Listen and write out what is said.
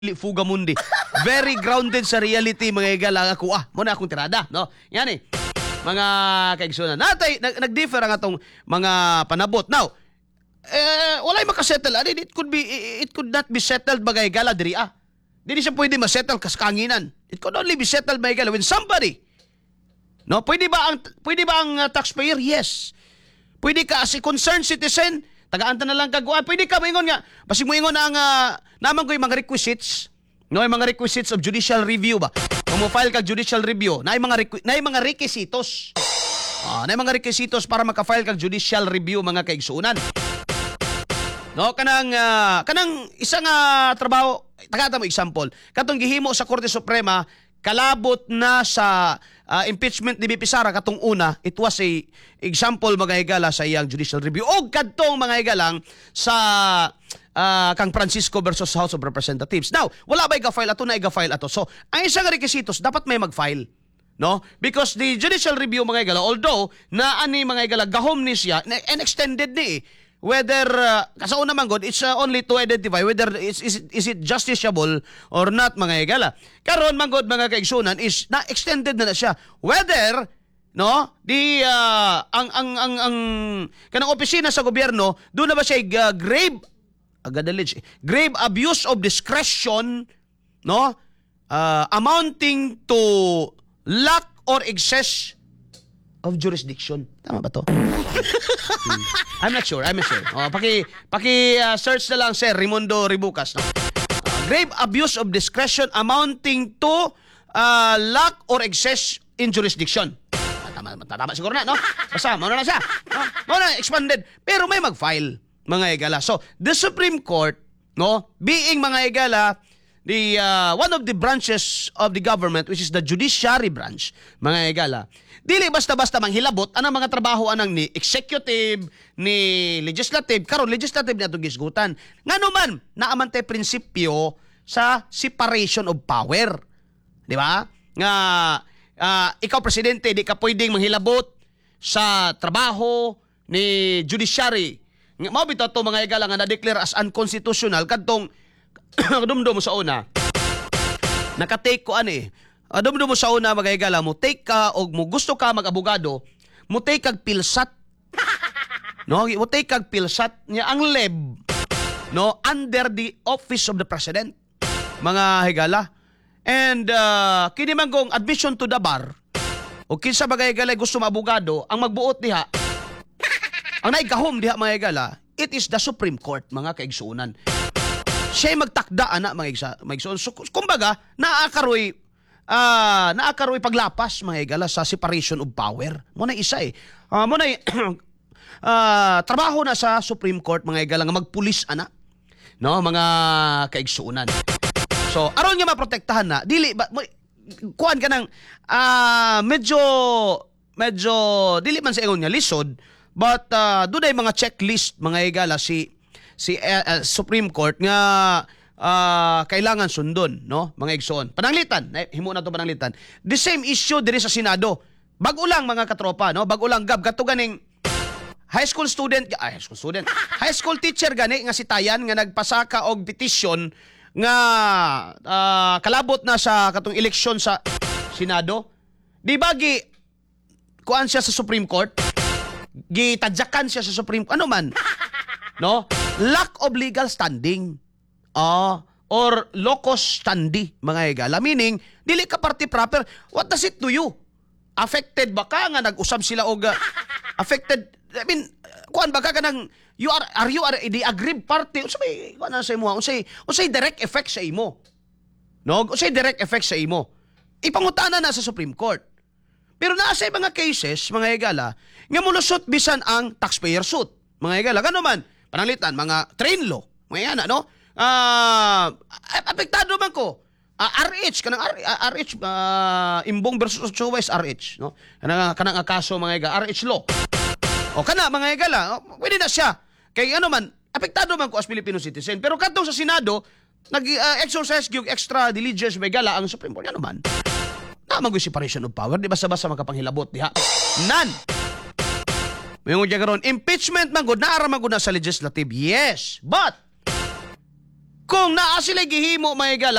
fuga mundi. Very grounded sa reality mga igala ako. Muna akong tirada, no? Yan eh. Mga kaigsunan. Natay nag-differ ang atong mga panabot. Now, walay makasettle. It could not be settled mga igala diri Dili siya pwede ma-settle kaskanginan. It could only be settled mga igala when somebody. No, pwede ba ang taxpayer? Yes. Pwede ka as a concerned citizen, tagaan na lang kagwa. Pwede ka moingon nga. Basig moingon ang naman ko yung mga requisites. No, yung mga requisites of judicial review ba? Kung mo file kag judicial review, na yung mga requisitos. Na yung mga requisitos para maka-file kag judicial review mga kaigsuunan. No, kanang isang trabaho, tagata mo example. Katong gihimo sa Korte Suprema, kalabot na sa impeachment ni BP Sara katong una, it was a example mga higala sa iyang judicial review. O kadtong mga higalang sa kang Francisco versus House of Representatives. Now, wala ba iga-file ato na iga-file ato? So, ang isang requisitos dapat may mag-file. No? Because the judicial review mga higala, although na ani mga higala gahom ni siya and extended ni whether kasauna man god it's only to identify whether is it justiciable or not mga higala. Karon man god mga kaigsunan is na extended na siya whether no di ang kanang opisina sa gobyerno do na ba siya grave abuse of discretion no amounting to lack or excess of jurisdiction. Tama ba to? I'm not sure. Search na lang Sir Raimundo Ribucas. No? Grave abuse of discretion amounting to lack or excess in jurisdiction. Tama siguro na, no? Basta, mauna na siya. No? Mauna, expanded. Pero may mag-file, mga higala. So, the Supreme Court, no, being mga higala, the one of the branches of the government, which is the judiciary branch, mga higala, dili basta-basta manghilabot anang mga trabaho anang ni executive ni legislative karon legislative ni atong gisgutan ngano man naamantay prinsipyo sa separation of power, di ba? Nga ikaw presidente di ka pwedeng manghilabot sa trabaho ni judiciary. Mao bitaw to mga higala nga na-declare as unconstitutional kadtong dumdum mo sa una nakatake ko dumdum mo sa una mga higala mo take ka o mo gusto ka mag-abogado mo take kag pilsat no mo take kag pilsat nya ang leb no under the office of the president mga higala and kini man gong admission to the bar o kinsa mga higala gusto maabogado ang magbuot diha ang naigahom diha mga higala it is the Supreme Court mga kaigsuunan. Siya magtakda mga igsoon. So, kumbaga, naakaroy paglapas mga higala sa separation of power. Muna isa muna trabaho na sa Supreme Court mga higala nga magpulis no mga kaigsuunan. So, aron nga maprotektahan na dili kuan ka ng medyo dili man sa ingon nga lisod but dunay mga checklist mga higala si Supreme Court nga kailangan sundon no mga igsoon. Pananglitan, himo na to pananglitan. The same issue diri sa Senado. Bag-o lang mga katropa no, bag-o lang gab kato ganing high school teacher gani nga si Tayan nga nagpasaka og petition nga kalabot na sa katong eleksyon sa Senado. Di bagi kuan siya sa Supreme Court? Gitadyakan siya sa Supreme Court. Ano man? No? Lack of legal standing. Or locus standi, mga higala. Meaning, dili ka party proper. What does it do you? Affected ba ka nga nag-usab sila og affected? I mean, kuan ba ka kanang are you the aggrieved party? Unsay kuan na sa imo? Unsay direct effect sa imo? No? Unsay direct effect sa imo? Ipangutana na sa Supreme Court. Pero naa sa mga cases, mga higala, nga mulusot bisan ang taxpayer suit. Mga higala, gano man? Pananglitan, mga train law, mga yan, no? Apektado man ko. RH, RH, Imbong versus Choice RH, no? Kanang kaso, mga higa, RH law. O kana, mga higala, pwede na siya. Kaya ano man, apektado man ko as Filipino citizen. Pero katong sa Senado, nag-exercise yung extra diligence, mga higala, ang Supreme Court, ano man? Naman yung separation of power, di basta-basta makapanghilabot, diha? None! May mga karon impeachment man gud naara man gud na sa legislative. Yes, but kung naa sila gihimo mga igala